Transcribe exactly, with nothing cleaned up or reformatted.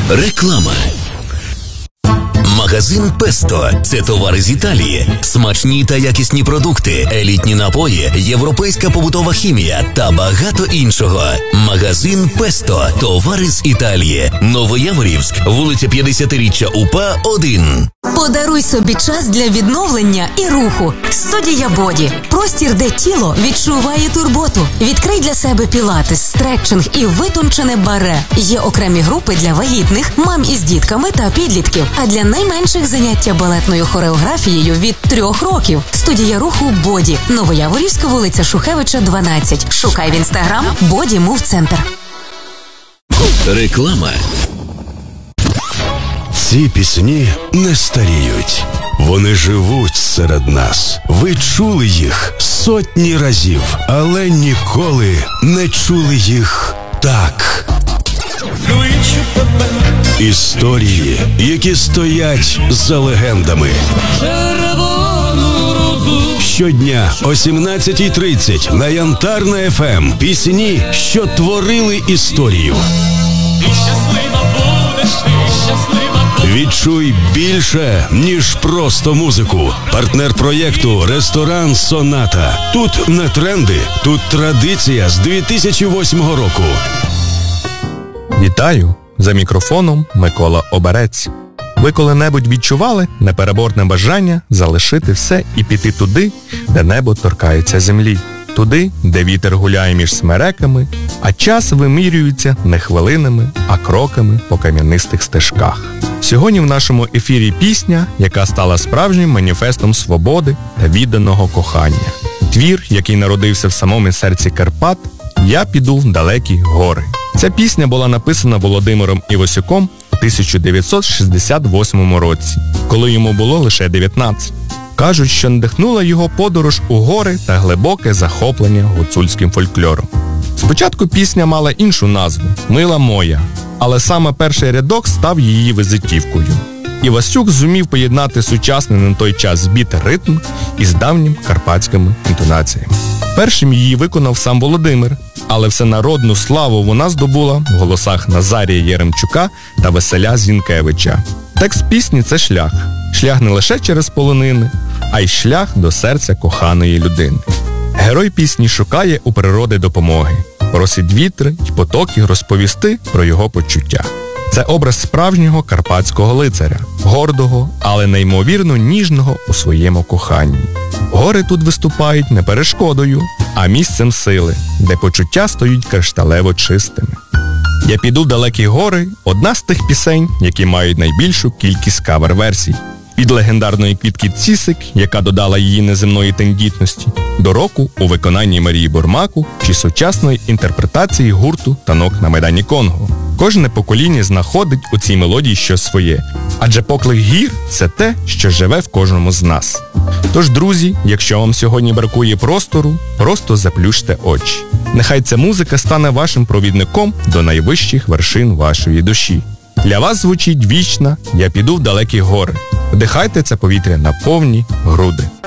Реклама. Магазин Песто – це товари з Італії, смачні та якісні продукти, елітні напої, європейська побутова хімія та багато іншого. Магазин Песто – товари з Італії. Новояворівськ, вулиця п'ятдесятиріччя УПА, один. Подаруй собі час для відновлення і руху. Студія Боді. Простір, де тіло відчуває турботу. Відкрий для себе пілатес, стретчинг і витончене баре. Є окремі групи для вагітних, мам із дітками та підлітків. А для найменших заняття балетною хореографією від трьох років. Студія руху Боді. Новояворівська, вулиця Шухевича, дванадцять. Шукай в інстаграм Боді Мув Центр. Реклама. Ці пісні не старіють. Вони живуть серед нас. Ви чули їх сотні разів, але ніколи не чули їх так. Історії, які стоять за легендами. Щодня о сімнадцятій тридцять на Янтарна еф ем. Пісні, що творили історію. Відчуй більше, ніж просто музику. Партнер проєкту «Ресторан Соната». Тут не тренди, тут традиція з дві тисячі восьмого року. Вітаю! За мікрофоном Микола Оберець. Ви коли-небудь відчували непереборне бажання залишити все і піти туди, де небо торкається землі? Туди, де вітер гуляє між смереками, а час вимірюється не хвилинами, а кроками по кам'янистих стежках. Сьогодні в нашому ефірі пісня, яка стала справжнім маніфестом свободи та відданого кохання. Твір, який народився в самому серці Карпат «Я піду в далекі гори». Ця пісня була написана Володимиром Івасюком у тисяча дев'ятсот шістдесят восьмому році, коли йому було лише дев'ятнадцять. Кажуть, що надихнула його подорож у гори та глибоке захоплення гуцульським фольклором. Спочатку пісня мала іншу назву «Мила моя», але саме перший рядок став її візитівкою. Івасюк зумів поєднати сучасний на той час збіт ритм із давнім карпатськими інтонаціями. Першим її виконав сам Володимир, але всенародну славу вона здобула в голосах Назарія Єремчука та Василя Зінкевича. Текст пісні – це шлях. Шлях не лише через полонини, а й шлях до серця коханої людини. Герой пісні шукає у природи допомоги, просить вітри й потоки розповісти про його почуття. Це образ справжнього карпатського лицаря, гордого, але неймовірно ніжного у своєму коханні. Гори тут виступають не перешкодою, а місцем сили, де почуття стають кришталево чистими. «Я піду в далекі гори» – одна з тих пісень, які мають найбільшу кількість кавер-версій. Від легендарної Квітки Цісик, яка додала її неземної тендітності, до року у виконанні Марії Бурмаку чи сучасної інтерпретації гурту «Танок на Майдані Конго». Кожне покоління знаходить у цій мелодії щось своє, адже поклик гір – це те, що живе в кожному з нас. Тож, друзі, якщо вам сьогодні бракує простору, просто заплющте очі. Нехай ця музика стане вашим провідником до найвищих вершин вашої душі. Для вас звучить вічна «Я піду в далекі гори». Вдихайте це повітря на повні груди.